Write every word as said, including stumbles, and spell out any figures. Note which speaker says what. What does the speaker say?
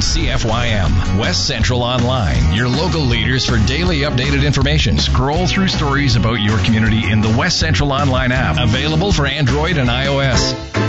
Speaker 1: C F Y M. West Central Online, your local leaders for daily updated information. Scroll through stories about your community in the West Central Online app, available for Android and iOS.